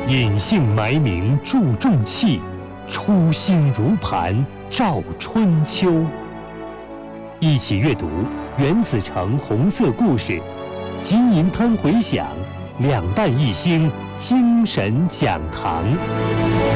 隐姓埋名铸重器，初心如磐照春秋。一起阅读袁子成红色故事，金银滩回响，两弹一星精神讲堂。